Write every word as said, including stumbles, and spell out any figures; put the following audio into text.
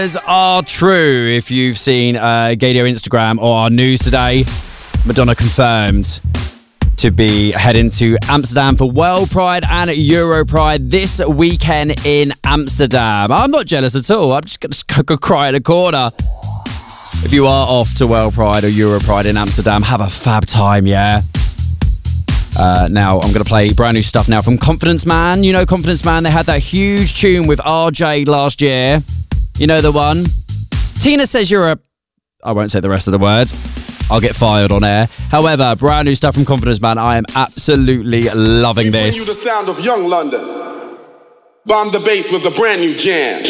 Are true. If you've seen uh, Gadio Instagram or our news today, Madonna confirmed to be heading to Amsterdam for World Pride and Euro Pride this weekend in Amsterdam. I'm not jealous at all. I'm just going to go cry in a corner. If you are off to World Pride or Euro Pride in Amsterdam, have a fab time, yeah? Uh, now, I'm going to play brand new stuff now from Confidence Man. You know Confidence Man, they had that huge tune with R J last year. You know the one? Tina says you're a... I won't say the rest of the words. I'll get fired on air. However, brand new stuff from Confidence Man. I am absolutely loving we this. We bring you the sound of Young London. Bomb the bass with a brand new jam.